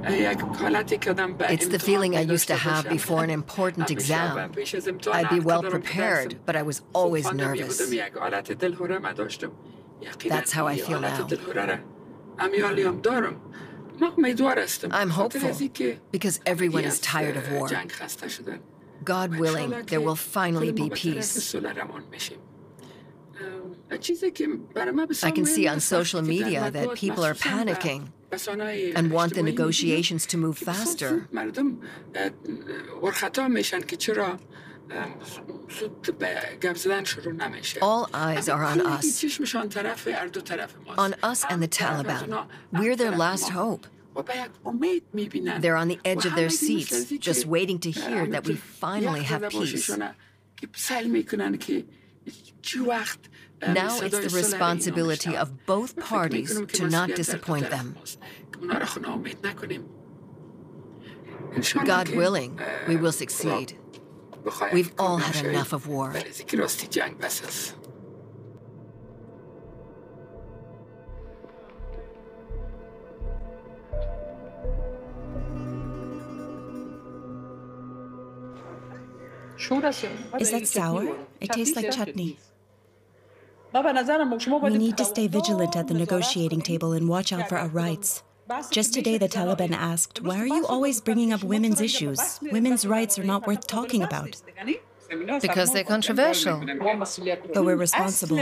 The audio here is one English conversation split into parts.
It's the feeling I used to have before an important exam. I'd be well prepared, but I was always nervous. That's how I feel now. I'm hopeful because everyone is tired of war. God willing, there will finally be peace. I can see on social media that people are panicking and want the negotiations to move faster. All eyes are on us and the Taliban. We're their last hope. They're on the edge of their seats, just waiting to hear that we finally have peace. Now it's the responsibility of both parties to not disappoint them. God willing, we will succeed. We've all had enough of war. Is that sour? It tastes like chutney. We need to stay vigilant at the negotiating table and watch out for our rights. Just today, the Taliban asked, why are you always bringing up women's issues? Women's rights are not worth talking about. Because they're controversial. But we're responsible.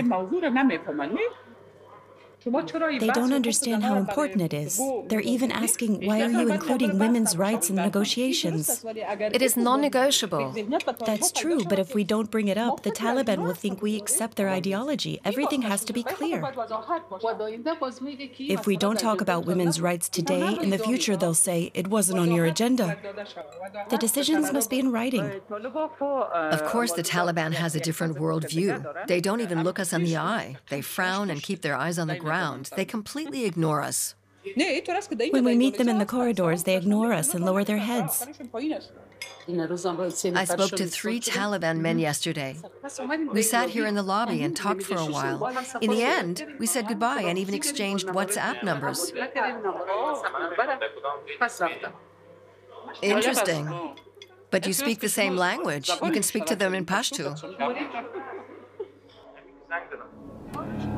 They don't understand how important it is. They're even asking, why are you including women's rights in the negotiations? It is non-negotiable. That's true, but if we don't bring it up, the Taliban will think we accept their ideology. Everything has to be clear. If we don't talk about women's rights today, in the future they'll say, it wasn't on your agenda. The decisions must be in writing. Of course, the Taliban has a different worldview. They don't even look us in the eye. They frown and keep their eyes on the ground. They completely ignore us. When we meet them in the corridors, they ignore us and lower their heads. I spoke to 3 Taliban men yesterday. We sat here in the lobby and talked for a while. In the end, we said goodbye and even exchanged WhatsApp numbers. Interesting. But you speak the same language. You can speak to them in Pashto.